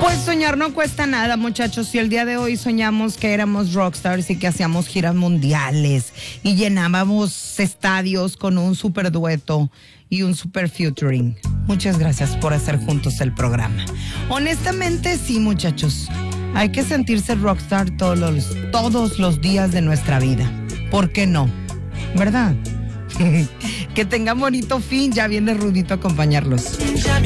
Pues soñar no cuesta nada, muchachos. Si el día de hoy soñamos que éramos rockstars y que hacíamos giras mundiales y llenábamos estadios con un super dueto y un super featuring. Muchas gracias por hacer juntos el programa. Honestamente, sí, muchachos. Hay que sentirse rockstar todos los días de nuestra vida. ¿Por qué no? ¿Verdad? Que tengan bonito fin. Ya viene Rudito a acompañarlos.